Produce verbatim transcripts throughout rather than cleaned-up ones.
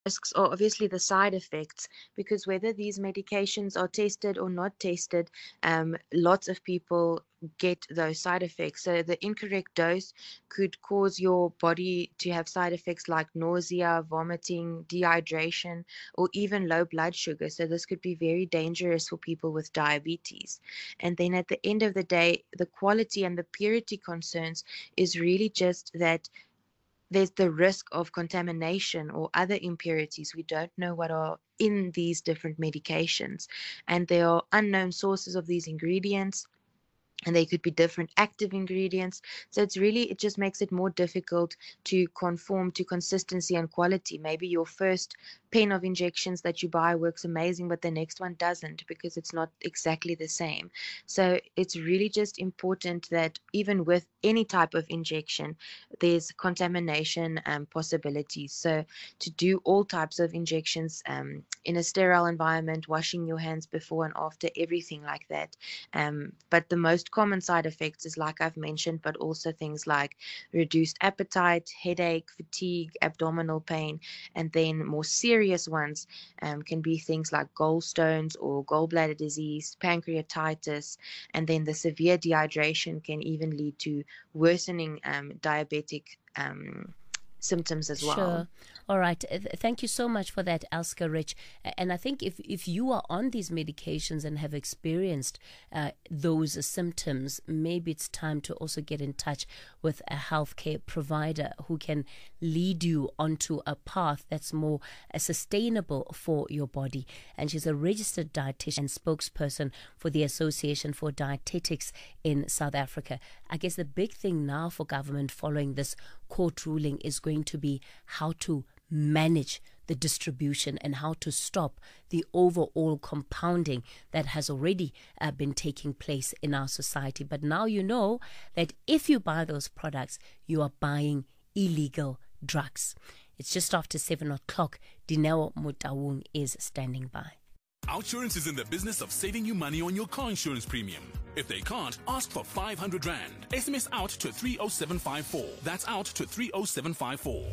risks are obviously the side effects, because whether these medications are tested or not tested, um, lots of people get those side effects. So the incorrect dose could cause your body to have side effects like nausea, vomiting, dehydration, or even low blood sugar. So this could be very dangerous for people with diabetes. And then at the end of the day, the quality and the purity concerns is really just that there's the risk of contamination or other impurities. We don't know what are in these different medications, and there are unknown sources of these ingredients, and they could be different active ingredients. So it's really, it just makes it more difficult to conform to consistency and quality. Maybe your first pen of injections that you buy works amazing, but the next one doesn't, because it's not exactly the same. So it's really just important that even with any type of injection, there's contamination um, possibilities. So to do all types of injections um, in a sterile environment, washing your hands before and after, everything like that. Um, but the most common side effects is, like I've mentioned, but also things like reduced appetite, headache, fatigue, abdominal pain, and then more serious ones um, can be things like gallstones or gallbladder disease, pancreatitis, and then the severe dehydration can even lead to worsening um, diabetic um, symptoms as well. Sure. All right. Uh, th- thank you so much for that, Elske Rich. A- And I think if, if you are on these medications and have experienced uh, those symptoms, maybe it's time to also get in touch with a healthcare provider who can lead you onto a path that's more uh, sustainable for your body. And she's a registered dietitian and spokesperson for the Association for Dietetics in South Africa. I guess the big thing now for government following this court ruling is going to be how to manage the distribution and how to stop the overall compounding that has already uh, been taking place in our society. But now you know that if you buy those products, you are buying illegal drugs. It's just after seven o'clock. Dineo Mutawung is standing by. Outsurance is in the business of saving you money on your car insurance premium. If they can't, ask for five hundred rand. S M S out to three oh seven five four. That's out to three oh seven five four.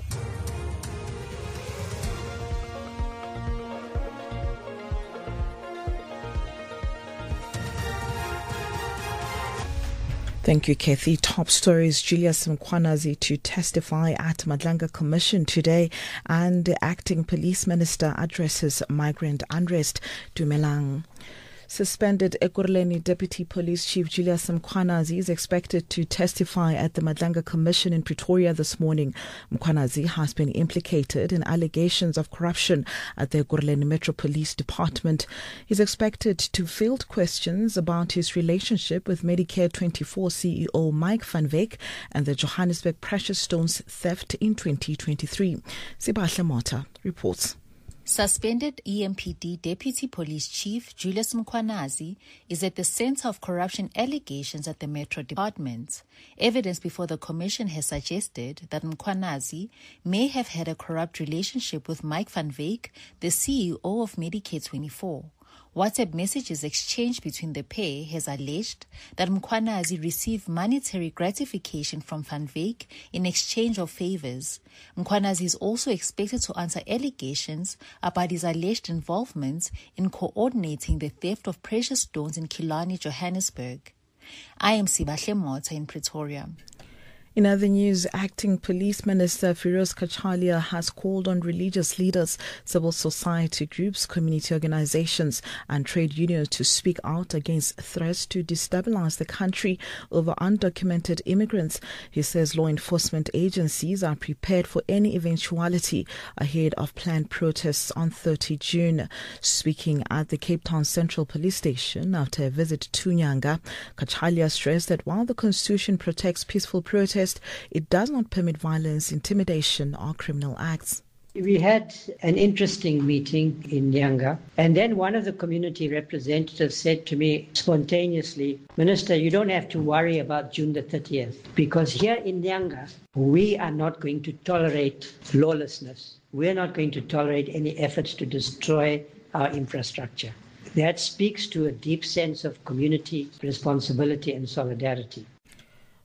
Thank you, Kathy. Top stories: Julius Mkhwanazi to testify at Madlanga Commission today, and the acting police minister addresses migrant unrest. Dumelang. Suspended Ekurhuleni Deputy Police Chief Julius Mkhwanazi is expected to testify at the Madlanga Commission in Pretoria this morning. Mkhwanazi has been implicated in allegations of corruption at the Ekurhuleni Metro Police Department. He's expected to field questions about his relationship with Medicare twenty-four C E O Mike van Wyk and the Johannesburg Precious Stones theft in twenty twenty-three. Sibahle Mota reports. Suspended E M P D Deputy Police Chief Julius Mkhwanazi is at the center of corruption allegations at the Metro Department. Evidence before the Commission has suggested that Mkhwanazi may have had a corrupt relationship with Mike van Wyk, the C E O of Medicare twenty-four. WhatsApp messages exchanged between the pair has alleged that Mkhwanazi received monetary gratification from Van Wyk in exchange of favors. Mkhwanazi is also expected to answer allegations about his alleged involvement in coordinating the theft of precious stones in Killarney, Johannesburg. I am Sibahle Mota in Pretoria. In other news, Acting Police Minister Firoz Kachalia has called on religious leaders, civil society groups, community organizations and trade unions to speak out against threats to destabilize the country over undocumented immigrants. He says law enforcement agencies are prepared for any eventuality ahead of planned protests on thirtieth of June. Speaking at the Cape Town Central Police Station after a visit to Nyanga, Kachalia stressed that while the Constitution protects peaceful protests, it does not permit violence, intimidation or criminal acts. We had an interesting meeting in Nyanga, and then one of the community representatives said to me spontaneously, Minister, you don't have to worry about June the thirtieth, because here in Nyanga, we are not going to tolerate lawlessness. We're not going to tolerate any efforts to destroy our infrastructure. That speaks to a deep sense of community responsibility and solidarity.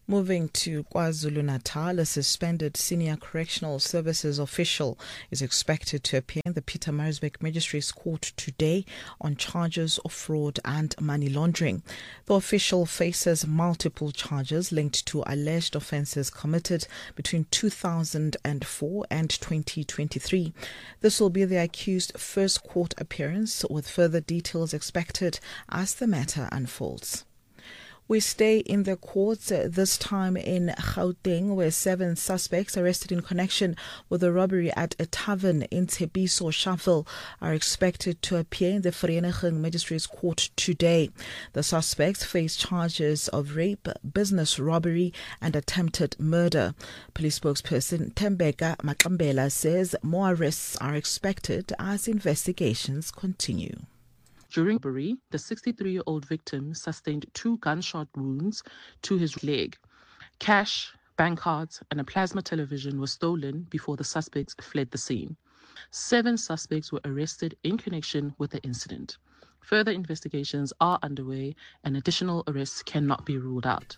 Moving to KwaZulu-Natal, a suspended senior correctional services official is expected to appear in the Pietermaritzburg Magistrates Court today on charges of fraud and money laundering. The official faces multiple charges linked to alleged offences committed between two thousand four and twenty twenty-three. This will be the accused's first court appearance, with further details expected as the matter unfolds. We stay in the courts, uh, this time in Gauteng, where seven suspects arrested in connection with a robbery at a tavern in Tshepiso, Sharpeville, are expected to appear in the Vereeniging Magistrates Court today. The suspects face charges of rape, business robbery, and attempted murder. Police spokesperson Tembeka Makambela says more arrests are expected as investigations continue. During robbery, the sixty-three-year-old victim sustained two gunshot wounds to his leg. Cash, bank cards, and a plasma television were stolen before the suspects fled the scene. Seven suspects were arrested in connection with the incident. Further investigations are underway, and additional arrests cannot be ruled out.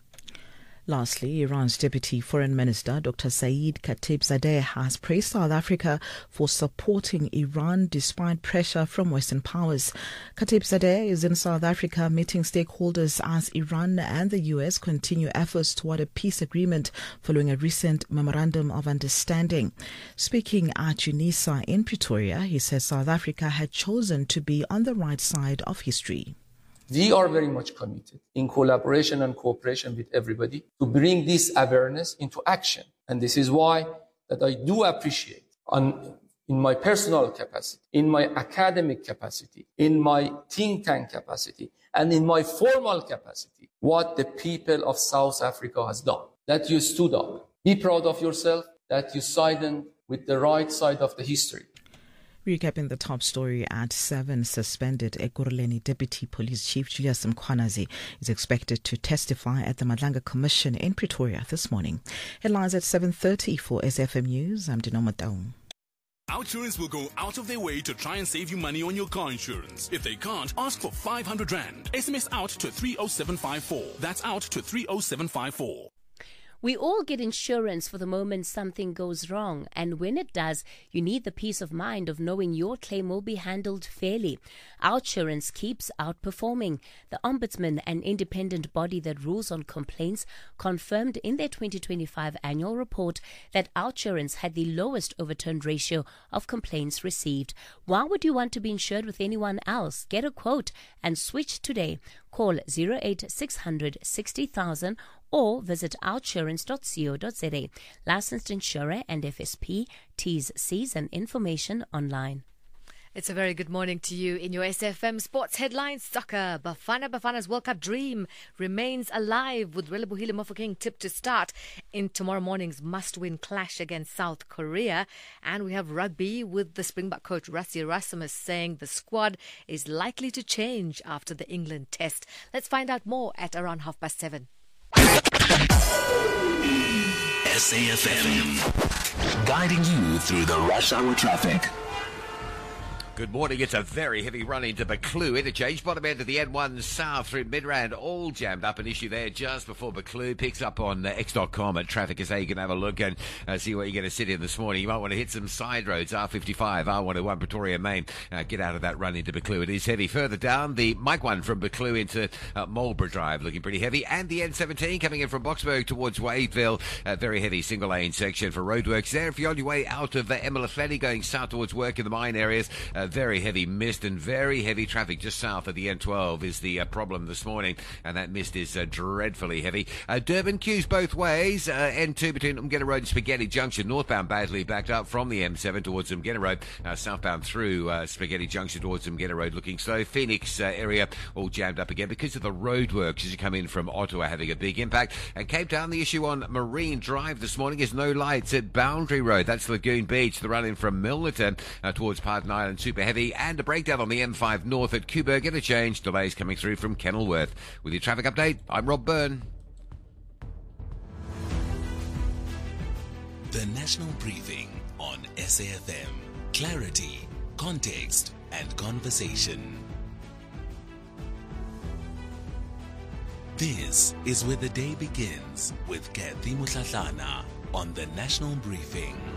Lastly, Iran's Deputy Foreign Minister, Doctor Saeed Khatibzadeh, has praised South Africa for supporting Iran despite pressure from Western powers. Khatibzadeh is in South Africa meeting stakeholders as Iran and the U S continue efforts toward a peace agreement following a recent memorandum of understanding. Speaking at UNISA in Pretoria, he says South Africa had chosen to be on the right side of history. We are very much committed in collaboration and cooperation with everybody to bring this awareness into action. And this is why that I do appreciate on, in my personal capacity, in my academic capacity, in my think tank capacity, and in my formal capacity, what the people of South Africa has done. That you stood up. Be proud of yourself, that you sided with the right side of the history. Recapping the top story at seven, suspended Ekurhuleni Deputy Police Chief Julius Mkhwanazi is expected to testify at the Madlanga Commission in Pretoria this morning. Headlines at seven thirty for S F M News. I'm Dinoma Taung. Outsurance will go out of their way to try and save you money on your car insurance. If they can't, ask for five hundred rand. S M S out to three oh seven five four. That's out to three oh seven five four. We all get insurance for the moment something goes wrong, and when it does, you need the peace of mind of knowing your claim will be handled fairly. Outsurance keeps outperforming. The Ombudsman, an independent body that rules on complaints, confirmed in their twenty twenty-five annual report that Outsurance had the lowest overturned ratio of complaints received. Why would you want to be insured with anyone else? Get a quote and switch today. Call zero eight six hundred sixty thousand or visit outsurance dot co dot za. Licensed insurer and F S P. T's, C's and information online. It's a very good morning to you. In your S F M sports headlines, soccer. Bafana Bafana's World Cup dream remains alive with Relebohile Mofokeng tipped to start in tomorrow morning's must-win clash against South Korea. And we have rugby with the Springbok coach Rassie Erasmus saying the squad is likely to change after the England test. Let's find out more at around half past seven. S A F M, guiding you through the rush hour traffic. Good morning. It's a very heavy run into Buccleuch interchange. Bottom end of the N one South through Midrand, all jammed up. An issue there just before Buccleuch. Picks up on uh, X dot com at Traffic S A. You can have a look and uh, see where you're going to sit in this morning. You might want to hit some side roads. R fifty-five, R one oh one Pretoria Main. Uh, get out of that run into Buccleuch. It is heavy. Further down, the Mike one from Buccleuch into uh, Marlborough Drive looking pretty heavy. And the N seventeen coming in from Boksburg towards Wadeville. Uh, very heavy single lane section for roadworks there. If you're on your way out of uh, Emalafleni going south towards work in the mine areas, uh, very heavy mist and very heavy traffic just south of the N twelve is the uh, problem this morning, and that mist is uh, dreadfully heavy. Uh, Durban queues both ways. Uh, N two between Umgena Road and Spaghetti Junction, northbound badly backed up from the M seven towards Umgena Road, uh, southbound through uh, Spaghetti Junction towards Umgena Road looking slow. Phoenix uh, area all jammed up again because of the roadworks as you come in from Ottawa having a big impact. And Cape Town, the issue on Marine Drive this morning is no lights at Boundary Road. That's Lagoon Beach. The run in from Milnerton uh, towards Parton Island super heavy, and a breakdown on the M five north at Kuberg. Interchange delays coming through from Kenilworth. With your traffic update, I'm Rob Byrne. The National Briefing on S A F M. Clarity, context, and conversation. This is where the day begins with Kathy Mutlatlana on the National Briefing.